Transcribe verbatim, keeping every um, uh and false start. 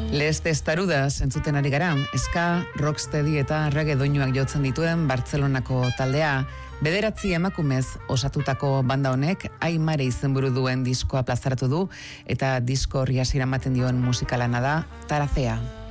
Les Testarudas entzuten ari gara, ska, rocksteady eta reggae doinuak jotzen dituen Bartzelonako taldea, bederatzi emakumez osatutako banda honek Aimare izenburu duen diskoa plazaratu du eta disko horri hasiera ematen dion musikalana da Tarafea.